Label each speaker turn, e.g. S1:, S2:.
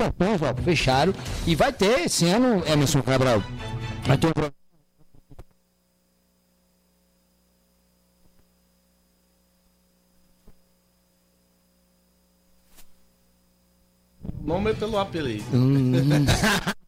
S1: portões, ó, fecharam. E vai ter esse ano, Emerson Cabral. Vai ter um
S2: nome é pelo apelido.